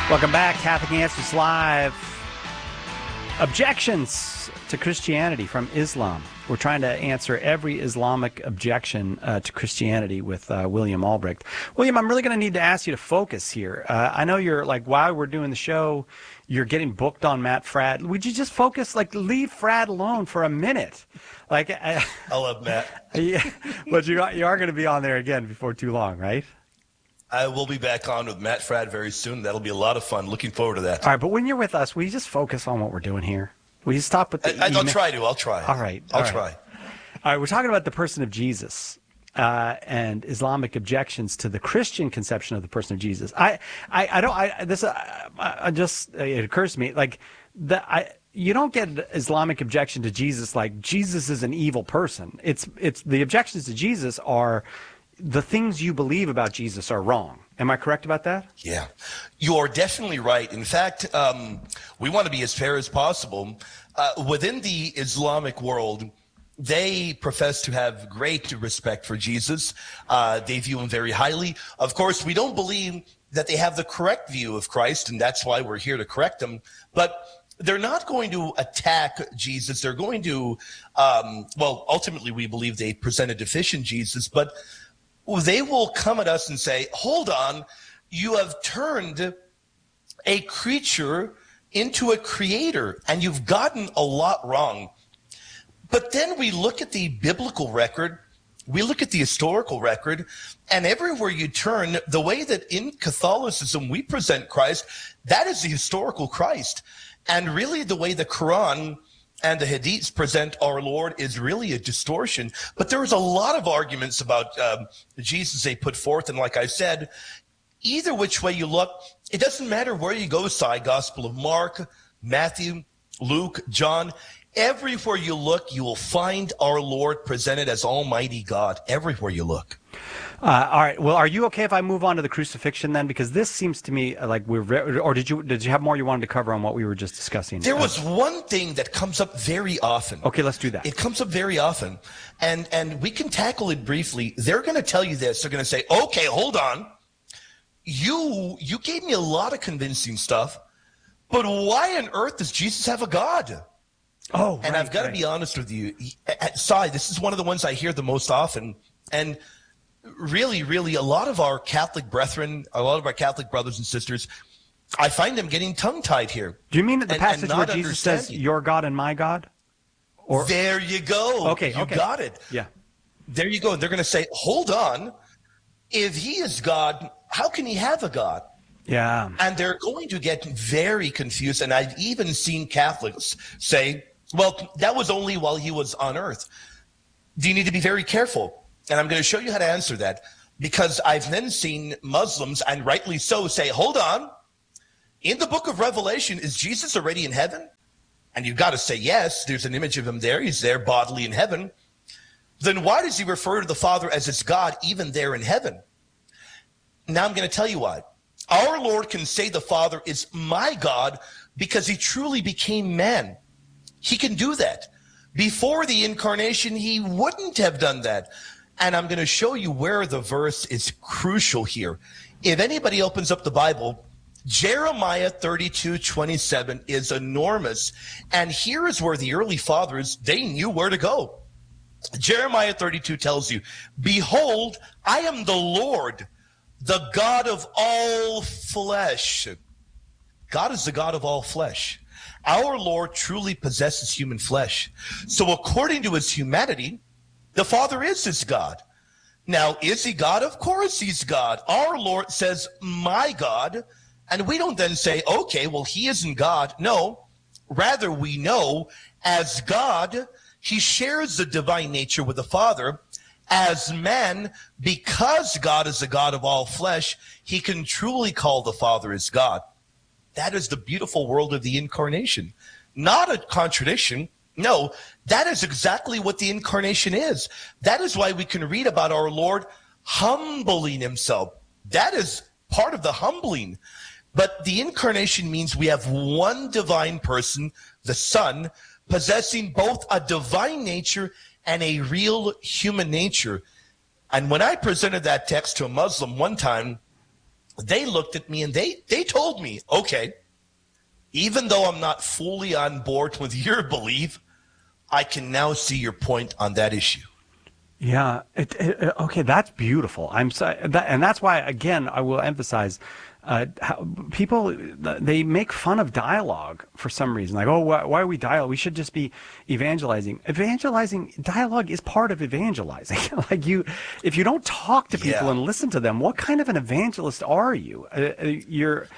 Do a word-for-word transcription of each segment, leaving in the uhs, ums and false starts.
Welcome back, Catholic Answers Live. Objections to Christianity from Islam. We're trying to answer every Islamic objection uh, to Christianity with uh, William Albrecht. William, I'm really going to need to ask you to focus here. Uh, I know you're like, while we're doing the show, you're getting booked on Matt Fradd. Would you just focus, like, leave Fradd alone for a minute? Like, I, I love Matt. Yeah, but you are, you are going to be on there again before too long, right? I will be back on with Matt Fradd very soon. That'll be a lot of fun. Looking forward to that. All right, but when you're with us, will you just focus on what we're doing here? Will you stop with the I, I'll try to. I'll try. All right. I'll all right. try. All right, we're talking about the person of Jesus uh, and Islamic objections to the Christian conception of the person of Jesus. I, I, I don't. I this. I, I just it occurs to me like that. I you don't get an Islamic objection to Jesus like Jesus is an evil person. It's it's the objections to Jesus are the things you believe about Jesus are wrong. Am I correct about that? Yeah, you are definitely right. In fact, um, we want to be as fair as possible. Uh, within the Islamic world, they profess to have great respect for Jesus. Uh, they view him very highly. Of course, we don't believe that they have the correct view of Christ, and that's why we're here to correct them. But they're not going to attack Jesus. They're going to, um, well, ultimately, we believe they present a deficient Jesus, but they will come at us and say, hold on, you have turned a creature into a creator, and you've gotten a lot wrong. But then we look at the biblical record, we look at the historical record, and everywhere you turn, the way that in Catholicism we present Christ, that is the historical Christ. And really the way the Quran and the Hadiths present our Lord is really a distortion. But there is a lot of arguments about um, Jesus they put forth. And like I said, either which way you look, it doesn't matter where you go, side Gospel of Mark, Matthew, Luke, John. Everywhere you look, you will find our Lord presented as Almighty God. Everywhere you look. Uh, all right. Well, are you okay if I move on to the crucifixion then? Because this seems to me like we're, re- or did you did you have more you wanted to cover on what we were just discussing? There was one thing that comes up very often. Okay, let's do that. It comes up very often, and and we can tackle it briefly. They're going to tell you this. They're going to say, "Okay, hold on. You you gave me a lot of convincing stuff, but why on earth does Jesus have a God?" Oh, and right, I've got right. to be honest with you, Sai, this is one of the ones I hear the most often, and really, really, a lot of our Catholic brethren, a lot of our Catholic brothers and sisters, I find them getting tongue-tied here. Do you mean that the and, passage and where Jesus says, "Your God and my God"? Or there you go. Okay, you okay. got it. Yeah. There you go. And they're going to say, "Hold on, if he is God, how can he have a God?" Yeah. And they're going to get very confused. And I've even seen Catholics say, well, that was only while he was on earth. Do you need to be very careful? And I'm going to show you how to answer that, because I've then seen Muslims, and rightly so, say, hold on. In the book of Revelation, is Jesus already in heaven? And you've got to say, yes, there's an image of him there. He's there bodily in heaven. Then why does he refer to the Father as his God even there in heaven? Now I'm going to tell you why. Our Lord can say the Father is my God because he truly became man. He can do that. Before the incarnation, he wouldn't have done that. And I'm going to show you where the verse is crucial here. If anybody opens up the Bible, Jeremiah thirty-two twenty-seven is enormous. And here is where the early fathers, they knew where to go. Jeremiah thirty-two tells you, "Behold, I am the Lord, the God of all flesh." God is the God of all flesh. Our Lord truly possesses human flesh. So according to his humanity, the Father is his God. Now, is he God? Of course he's God. Our Lord says, my God. And we don't then say, okay, well, he isn't God. No, rather we know as God, he shares the divine nature with the Father. As man, because God is the God of all flesh, he can truly call the Father his God. That is the beautiful world of the incarnation. Not a contradiction. No, that is exactly what the incarnation is. That is why we can read about our Lord humbling himself. That is part of the humbling. But the incarnation means we have one divine person, the Son, possessing both a divine nature and a real human nature. And when I presented that text to a Muslim one time, they looked at me and they, they told me, okay, even though I'm not fully on board with your belief, I can now see your point on that issue. Yeah. It, it, okay, that's beautiful. I'm so, that, and that's why, again, I will emphasize, uh, how people, they make fun of dialogue for some reason. Like, oh, why, why are we dialogue? We should just be evangelizing. Evangelizing, dialogue is part of evangelizing. Like you, if you don't talk to people Yeah. and listen to them, what kind of an evangelist are you? Uh, you're,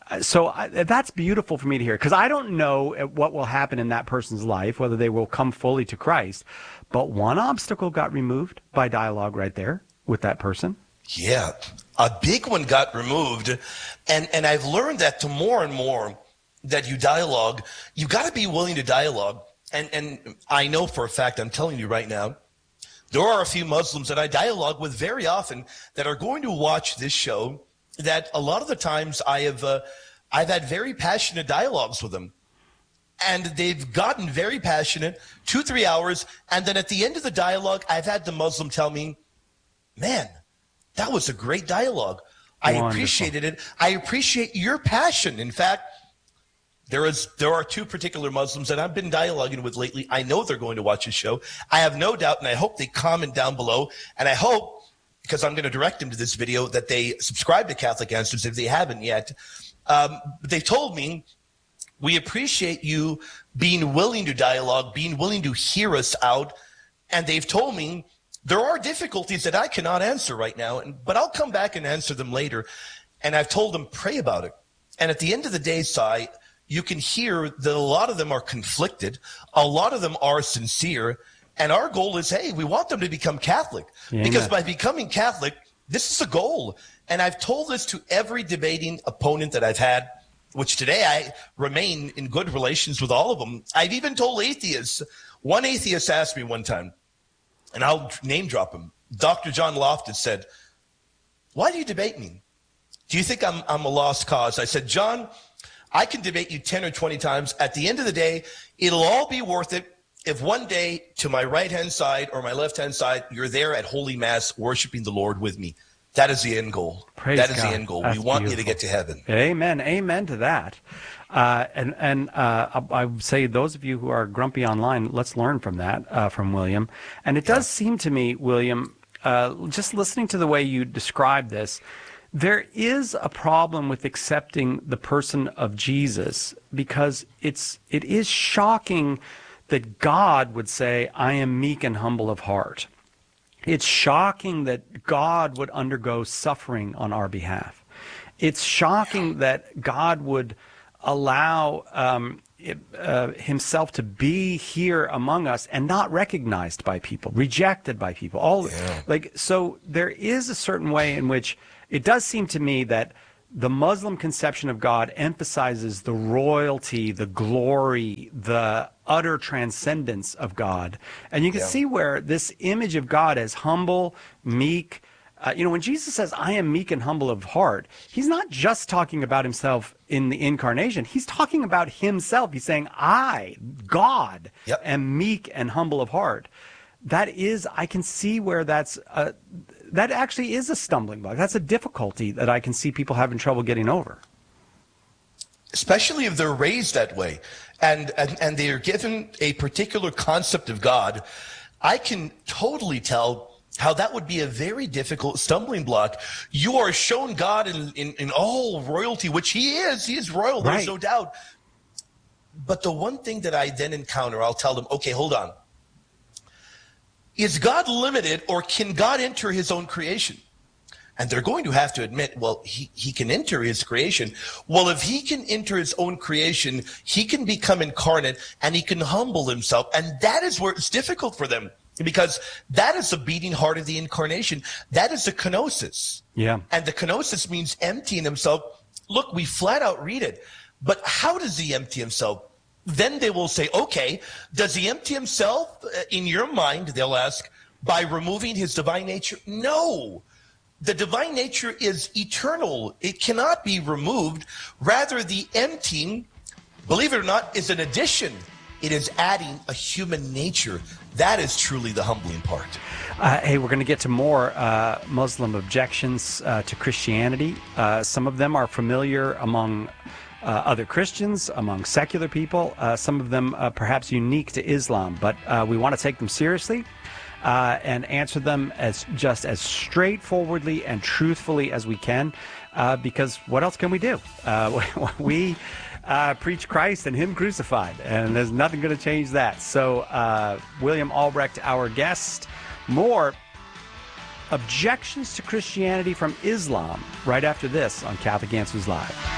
So I, that's beautiful for me to hear, because I don't know what will happen in that person's life, whether they will come fully to Christ. But one obstacle got removed by dialogue right there with that person. Yeah, a big one got removed. And, and I've learned that to more and more that you dialogue, you got to be willing to dialogue. And, and I know for a fact, I'm telling you right now, there are a few Muslims that I dialogue with very often that are going to watch this show, that a lot of the times I have, uh, I've had very passionate dialogues with them, and they've gotten very passionate, two, three hours. And then at the end of the dialogue, I've had the Muslim tell me, man, that was a great dialogue. I Wonderful. appreciated it. I appreciate your passion. In fact, there is, there are two particular Muslims that I've been dialoguing with lately. I know they're going to watch this show. I have no doubt, and I hope they comment down below. And I hope, because I'm going to direct them to this video, that they subscribe to Catholic Answers if they haven't yet. Um, they told me, we appreciate you being willing to dialogue, being willing to hear us out. And they've told me there are difficulties that I cannot answer right now, and, but I'll come back and answer them later. And I've told them, pray about it. And at the end of the day, Sai, you can hear that a lot of them are conflicted. A lot of them are sincere. And our goal is, hey, we want them to become Catholic. Yeah, because amen. by becoming Catholic, this is a goal. And I've told this to every debating opponent that I've had, which today I remain in good relations with all of them. I've even told atheists. One atheist asked me one time, and I'll name drop him. Doctor John Loftus said, why do you debate me? Do you think I'm, I'm a lost cause? I said, John, I can debate you ten or twenty times. At the end of the day, it'll all be worth it if one day to my right-hand side or my left-hand side, you're there at Holy Mass worshiping the Lord with me. That is the end goal. Praise that is God. the end goal. That's we want beautiful. you to get to heaven. Amen. Amen to that. Uh, and and uh, I I would say those of you who are grumpy online, let's learn from that, uh, from William. And it does Yeah. seem to me, William, uh, just listening to the way you describe this, there is a problem with accepting the person of Jesus, because it's it is shocking that God would say, I am meek and humble of heart. It's shocking that God would undergo suffering on our behalf. It's shocking that God would allow um, it, uh, himself to be here among us and not recognized by people, rejected by people. All Yeah. like so, there is a certain way in which it does seem to me that the Muslim conception of God emphasizes the royalty, the glory, the utter transcendence of God. And you can Yeah. see where this image of God as humble, meek, uh, you know, when Jesus says, I am meek and humble of heart, he's not just talking about himself in the incarnation. He's talking about himself. He's saying, I, God, Yep. am meek and humble of heart. That is, I can see where that's, uh, that actually is a stumbling block. That's a difficulty that I can see people having trouble getting over. Especially if they're raised that way and, and, and they are given a particular concept of God. I can totally tell how that would be a very difficult stumbling block. You are shown God in, in, in all royalty, which he is. He is royal. There's Right. no doubt. But the one thing that I then encounter, I'll tell them, okay, hold on. Is God limited, or can God enter his own creation? And they're going to have to admit, well, he, he can enter his creation. Well, if he can enter his own creation, he can become incarnate and he can humble himself. And that is where it's difficult for them, because that is the beating heart of the incarnation. That is the kenosis. Yeah. And the kenosis means emptying himself. Look, we flat out read it. But how does he empty himself? Then they will say, okay, does he empty himself? In your mind, they'll ask, by removing his divine nature? No. The divine nature is eternal. It cannot be removed. Rather, the emptying, believe it or not, is an addition. It is adding a human nature. That is truly the humbling part. Uh, hey, we're going to get to more uh, Muslim objections uh, to Christianity. Uh, some of them are familiar among uh, other Christians, among secular people. Uh, some of them uh, perhaps unique to Islam, but uh, we want to take them seriously uh, and answer them as just as straightforwardly and truthfully as we can, uh, because what else can we do? Uh, we uh, preach Christ and Him crucified, and there's nothing going to change that. So, uh, William Albrecht, our guest. More objections to Christianity from Islam right after this on Catholic Answers Live.